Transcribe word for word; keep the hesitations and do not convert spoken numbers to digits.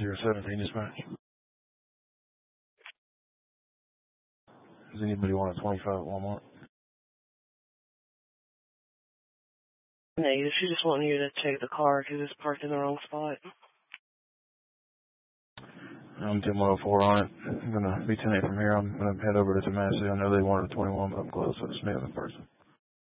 zero seventeen dispatch. Does anybody want a twenty-five at Walmart? Negative. She just wanted you to check the car because it's parked in the wrong spot. I'm ten one oh four on it. I'm going to be ten eight from here. I'm going to head over to Tomassi. I know they wanted a twenty-one, but I'm close, so it's me in person.